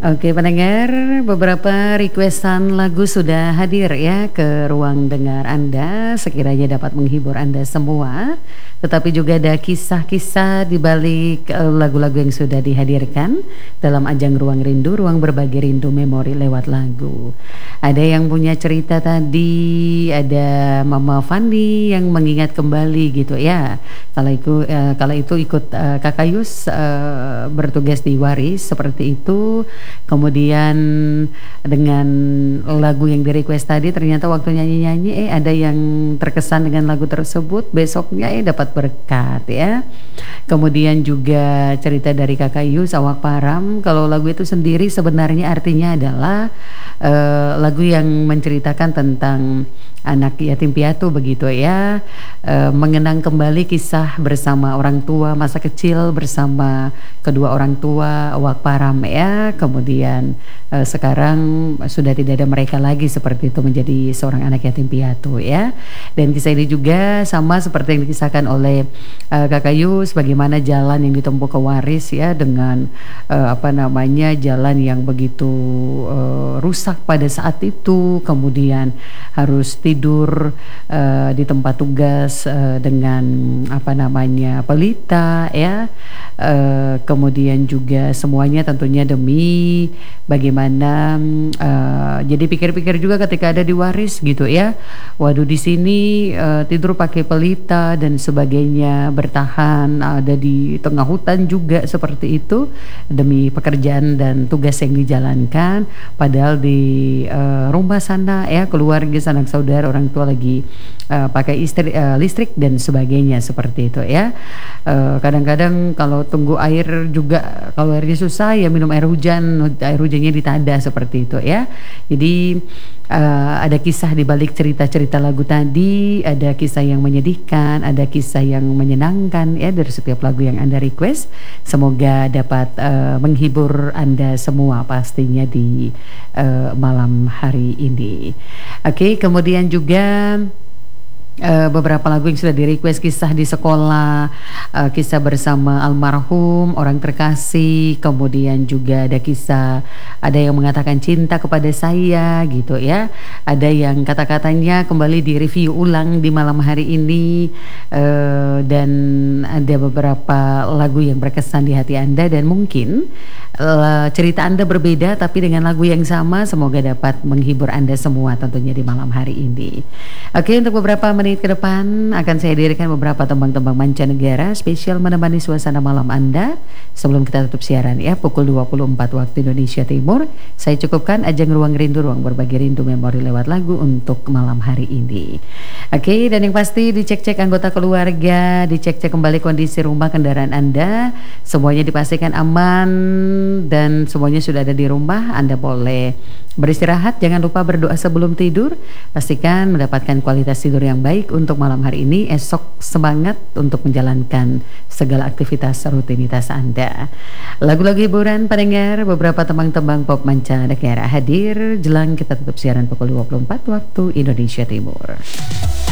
Oke pendengar, beberapa requestan lagu sudah hadir ya ke ruang dengar Anda, sekiranya dapat menghibur Anda semua. Tetapi juga ada kisah-kisah di balik lagu-lagu yang sudah dihadirkan dalam ajang Ruang Rindu, ruang berbagi rindu memori lewat lagu. Ada yang punya cerita tadi, ada Mama Fandi yang mengingat kembali gitu ya. Kala itu ikut Kakak Yus bertugas di Waris seperti itu. Kemudian dengan lagu yang di request tadi ternyata waktu nyanyi-nyanyi ada yang terkesan dengan lagu tersebut, besoknya dapat berkat ya. Kemudian juga cerita dari Kakak Yus Awak Param, kalau lagu itu sendiri sebenarnya artinya adalah lagu yang menceritakan tentang anak yatim piatu begitu ya, mengenang kembali kisah bersama orang tua masa kecil bersama kedua orang tua Awak Param ya. Kemudian sekarang sudah tidak ada mereka lagi seperti itu, menjadi seorang anak yatim piatu ya. Dan kisah ini juga sama seperti yang dikisahkan oleh Kakak Yus, bagaimana jalan yang ditempuh ke Waris ya, dengan jalan yang begitu rusak pada saat itu, kemudian harus tidur di tempat tugas dengan pelita ya, kemudian juga semuanya tentunya demi bagaimana jadi pikir-pikir juga ketika ada di Waris gitu ya, waduh di sini tidur pakai pelita dan sebagainya, bertahan ada di tengah hutan juga seperti itu demi pekerjaan dan tugas yang dijalankan, padahal di rumah sana ya, keluarga sanak saudara orang tua lagi pakai listrik dan sebagainya seperti itu ya. Kadang-kadang kalau tunggu air juga, kalau airnya susah ya minum air hujannya ditada seperti itu ya. Jadi ada kisah di balik cerita-cerita lagu tadi, ada kisah yang menyedihkan, ada kisah yang menyenangkan ya dari setiap lagu yang Anda request. Semoga dapat menghibur Anda semua pastinya di malam hari ini. Oke, kemudian juga beberapa lagu yang sudah di request, kisah di sekolah, kisah bersama almarhum orang terkasih, kemudian juga ada kisah, ada yang mengatakan cinta kepada saya gitu ya, ada yang kata-katanya kembali di review ulang di malam hari ini, dan ada beberapa lagu yang berkesan di hati Anda, dan mungkin cerita Anda berbeda tapi dengan lagu yang sama, semoga dapat menghibur Anda semua tentunya di malam hari ini. Oke, untuk beberapa menit ke depan akan saya hadirkan beberapa tembang-tembang mancanegara spesial menemani suasana malam Anda sebelum kita tutup siaran ya, pukul 24 waktu Indonesia Timur. Saya cukupkan ajang Ruang Rindu, ruang berbagi rindu memori lewat lagu untuk malam hari ini. Oke, dan yang pasti dicek-cek anggota keluarga, dicek-cek kembali kondisi rumah, kendaraan Anda, semuanya dipastikan aman dan semuanya sudah ada di rumah. Anda boleh beristirahat, jangan lupa berdoa sebelum tidur, pastikan mendapatkan kualitas tidur yang baik untuk malam hari ini. Esok semangat untuk menjalankan segala aktivitas rutinitas Anda. Lagu-lagu hiburan pendengar, beberapa tembang-tembang pop mancanegara hadir jelang kita tutup siaran pukul 24 waktu Indonesia Timur.